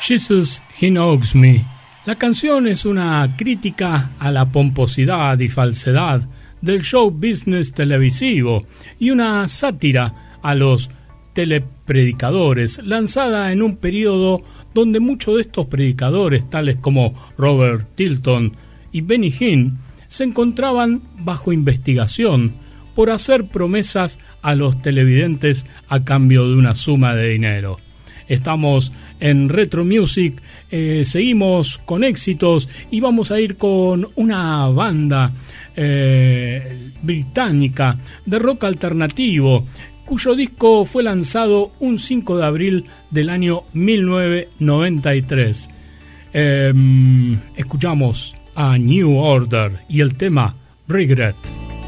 Jesus, He Knows Me. La canción es una crítica a la pomposidad y falsedad del show business televisivo y una sátira a los telepredicadores, lanzada en un periodo donde muchos de estos predicadores, tales como Robert Tilton y Benny Hinn, se encontraban bajo investigación por hacer promesas a los televidentes a cambio de una suma de dinero. Estamos en Retro Music, seguimos con éxitos y vamos a ir con una banda británica de rock alternativo cuyo disco fue lanzado un 5 de abril del año 1993. Escuchamos a New Order y el tema Regret.